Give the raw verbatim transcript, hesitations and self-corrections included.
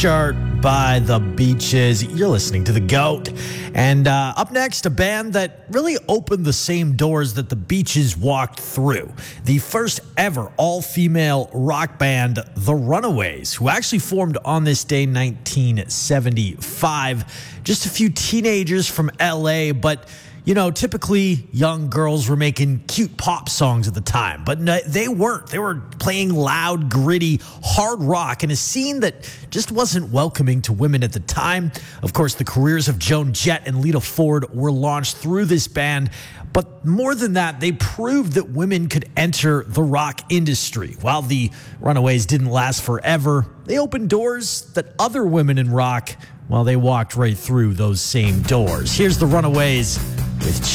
Chart by The Beaches. You're listening to The GOAT. And uh, up next, a band that really opened the same doors that The Beaches walked through. The first ever all-female rock band, The Runaways, who actually formed on this day, nineteen seventy-five. Just a few teenagers from L A, but you know, typically young girls were making cute pop songs at the time, but no, they weren't. They were playing loud, gritty, hard rock in a scene that just wasn't welcoming to women at the time. Of course, the careers of Joan Jett and Lita Ford were launched through this band, but more than that, they proved that women could enter the rock industry. While the Runaways didn't last forever, they opened doors that other women in rock, well, they walked right through those same doors. Here's the Runaways with